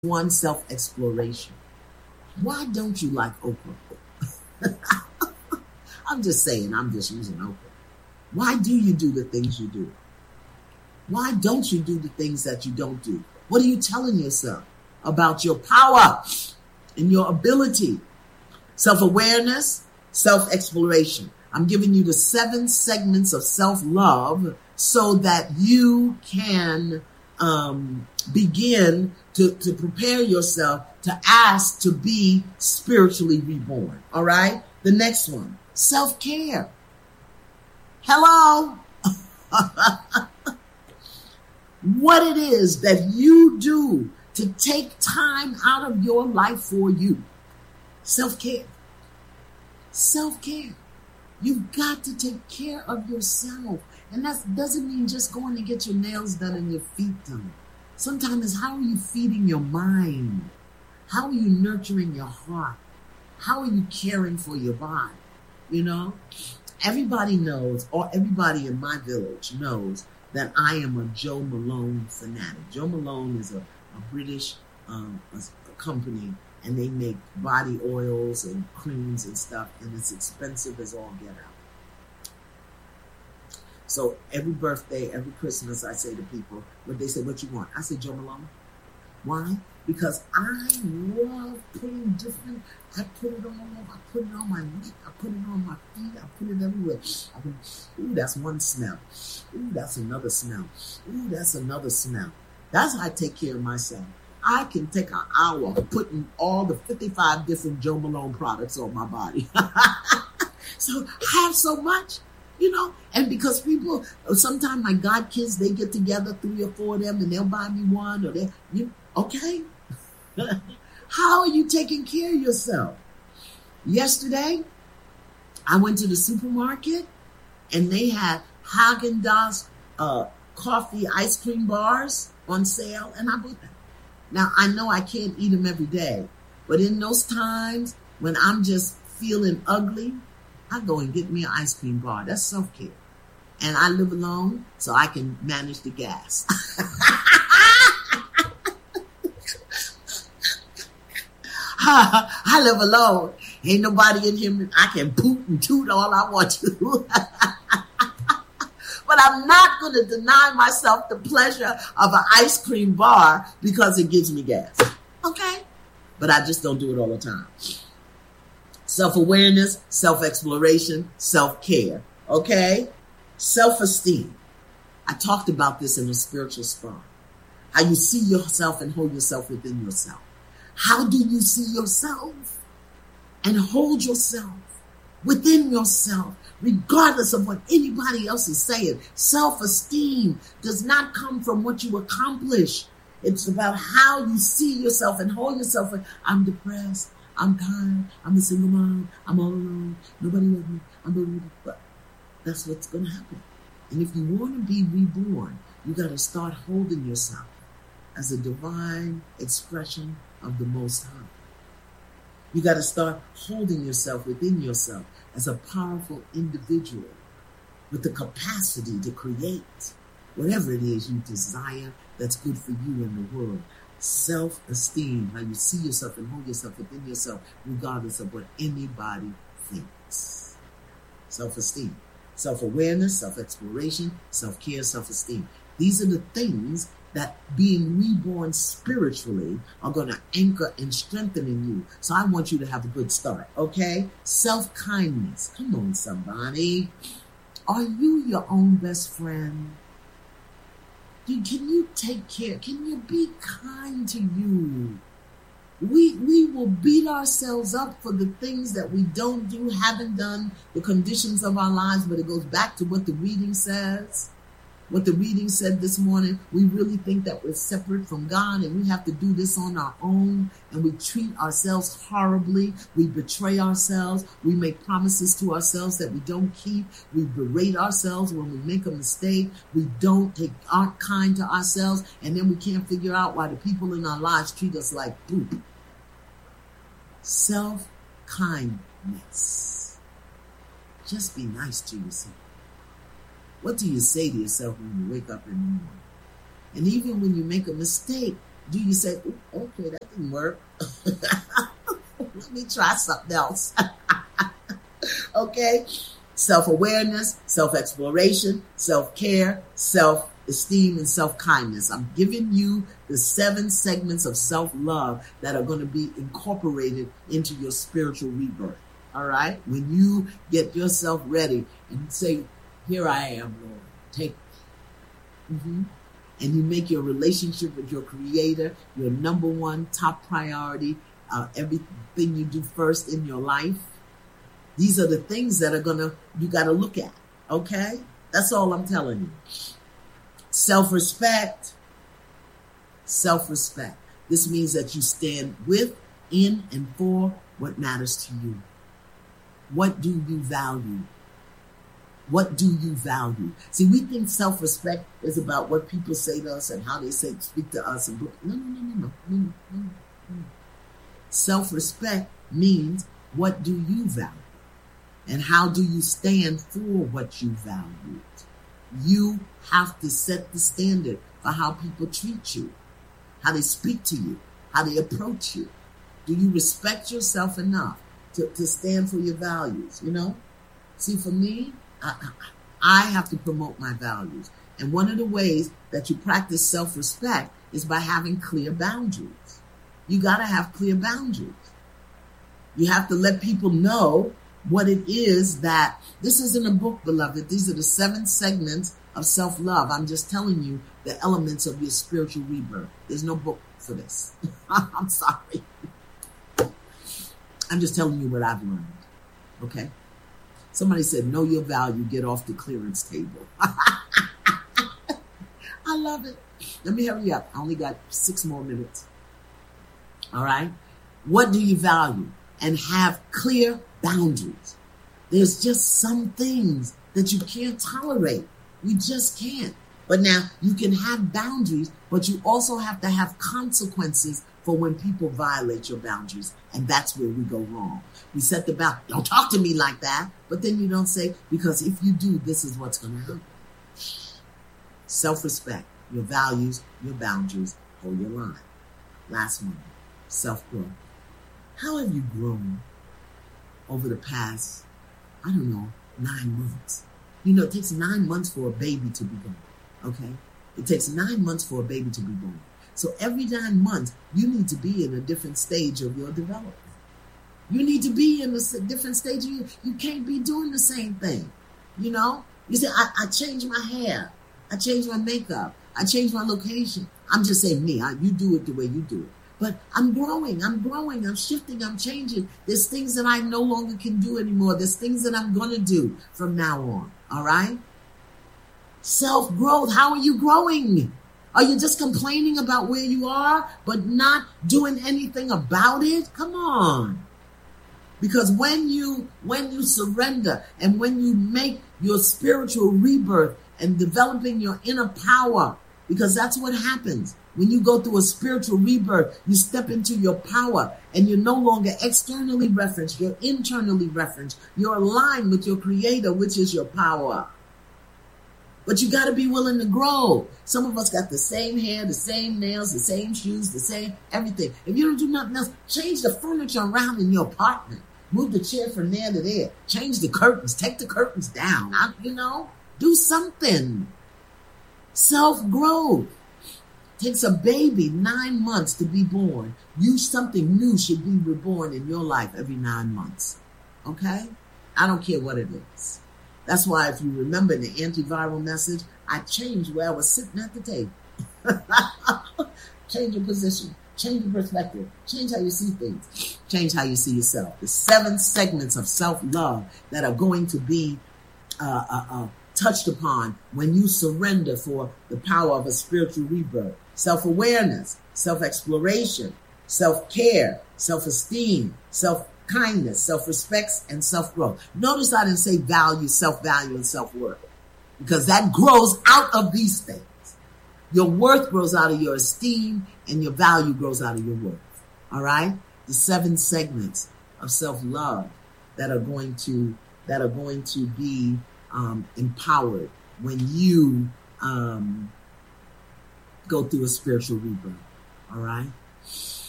one, self-exploration. Why don't you like Oprah? I'm just saying, I'm just using Oprah. Why do you do the things you do? Why don't you do the things that you don't do? What are you telling yourself about your power and your ability? Self-awareness, self-exploration. I'm giving you the 7 segments of self-love so that you can begin to prepare yourself to ask to be spiritually reborn. All right? The next one, self-care. Hello? What it is that you do to take time out of your life for you. Self-care. Self-care. You've got to take care of yourself. And that doesn't mean just going to get your nails done and your feet done. Sometimes how are you feeding your mind? How are you nurturing your heart? How are you caring for your body? You know, everybody knows, or everybody in my village knows, that I am a Jo Malone fanatic. Jo Malone is a British a company, and they make body oils and creams and stuff, and it's expensive as all get out. So every birthday, every Christmas, I say to people, when they say, what you want? I say, Jo Malone. Why? Because I love putting different, I put it all over, I put it on my neck, I put it on my feet, I put it everywhere. Ooh, that's one smell. Ooh, that's another smell. Ooh, that's another smell. That's how I take care of myself. I can take an hour putting all the 55 different Jo Malone products on my body. So I have so much, you know, and because people, sometimes my godkids, they get together, 3 or 4 of them, and they'll buy me one, or okay. How are you taking care of yourself? Yesterday, I went to the supermarket, and they had Haagen-Dazs coffee ice cream bars on sale, and I bought them. Now, I know I can't eat them every day, but in those times when I'm just feeling ugly, I go and get me an ice cream bar. That's self-care. And I live alone, so I can manage the gas. I live alone. Ain't nobody in here. I can poot and toot all I want to. But I'm not going to deny myself the pleasure of an ice cream bar because it gives me gas. Okay? But I just don't do it all the time. Self-awareness, self-exploration, self-care. Okay? Self-esteem. I talked about this in the spiritual spark. How you see yourself and hold yourself within yourself. How do you see yourself and hold yourself within yourself, regardless of what anybody else is saying? Self-esteem does not come from what you accomplish. It's about how you see yourself and hold yourself. I'm depressed. I'm tired. I'm a single mom. I'm all alone. Nobody loves me. But that's what's going to happen. And if you want to be reborn, you got to start holding yourself as a divine expression of the Most High. You got to start holding yourself within yourself as a powerful individual with the capacity to create whatever it is you desire that's good for you in the world. Self-esteem, how you see yourself and hold yourself within yourself, regardless of what anybody thinks. Self-esteem, self-awareness, self-exploration, self-care, self-esteem. These are the things that being reborn spiritually are going to anchor and strengthen in you. So I want you to have a good start, okay? Self-kindness. Come on, somebody. Are you your own best friend? Can you take care? Can you be kind to you? We will beat ourselves up for the things that we don't do, haven't done, the conditions of our lives, but it goes back to what the reading says. What the reading said this morning, we really think that we're separate from God and we have to do this on our own, and we treat ourselves horribly. We betray ourselves. We make promises to ourselves that we don't keep. We berate ourselves when we make a mistake. We aren't kind to ourselves, and then we can't figure out why the people in our lives treat us like poop. Self-kindness. Just be nice to yourself. What do you say to yourself when you wake up in the morning? And even when you make a mistake, Do you say, okay, that didn't work. Let me try something else. Okay? Self-awareness, self-exploration, self-care, self-esteem, and self-kindness. I'm giving you the 7 segments of self-love that are going to be incorporated into your spiritual rebirth. All right? When you get yourself ready and say, here I am, Lord, take me. And you make your relationship with your Creator your number one top priority, everything you do first in your life. These are the things that you got to look at. Okay? That's all I'm telling you. Self-respect. Self-respect. This means that you stand with, in, and for what matters to you. What do you value? What do you value? See, we think self-respect is about what people say to us and how they speak to us. No. Self-respect means, what do you value? And how do you stand for what you value? You have to set the standard for how people treat you, how they speak to you, how they approach you. Do you respect yourself enough to stand for your values, you know? See, for me, I have to promote my values. And one of the ways that you practice self-respect is by having clear boundaries. You got to have clear boundaries. You have to let people know what it is that, this isn't a book, beloved. These are the 7 segments of self-love. I'm just telling you the elements of your spiritual rebirth. There's no book for this. I'm sorry. I'm just telling you what I've learned. Okay? Somebody said, know your value, get off the clearance table. I love it. Let me hurry up. I only got 6 more minutes. All right? What do you value? And have clear boundaries. There's just some things that you can't tolerate. You just can't. But now you can have boundaries, but you also have to have consequences for when people violate your boundaries. And that's where we go wrong. We set the boundary. Don't talk to me like that. But then you don't say, because if you do, this is what's going to happen. Self-respect, your values, your boundaries, hold your line. Last one, self-growth. How have you grown over the past, 9 months? You know, it takes 9 months for a baby to be born, okay? It takes 9 months for a baby to be born. So every 9 months, you need to be in a different stage of your development. You need to be in a different stage. You can't be doing the same thing, you know? You say, I changed my hair. I changed my makeup. I changed my location. I'm just saying me. You do it the way you do it. But I'm growing, I'm shifting, I'm changing. There's things that I no longer can do anymore. There's things that I'm going to do from now on. All right? Self-growth. How are you growing? Are you just complaining about where you are, but not doing anything about it? Come on. Because when you surrender and when you make your spiritual rebirth and developing your inner power, because that's what happens. When you go through a spiritual rebirth, you step into your power and you're no longer externally referenced, you're internally referenced. You're aligned with your Creator, which is your power. But you got to be willing to grow. Some of us got the same hair, the same nails, the same shoes, the same everything. If you don't do nothing else, change the furniture around in your apartment. Move the chair from there to there. Change the curtains. Take the curtains down. Do something. Self-growth. Takes a baby 9 months to be born. Something new should be reborn in your life every 9 months. Okay? I don't care what it is. That's why if you remember in the antiviral message, I changed where I was sitting at the table. Change your position. Change your perspective. Change how you see things. Change how you see yourself. The 7 segments of self-love that are going to be touched upon when you surrender for the power of a spiritual rebirth. Self-awareness, self-exploration, self-care, self-esteem, self-kindness, self-respect, and self-growth. Notice I didn't say value, self-value, and self-worth, because that grows out of these things. Your worth grows out of your esteem, and your value grows out of your worth. All right? The 7 segments of self-love that are going to be empowered when you go through a spiritual rebirth. All right.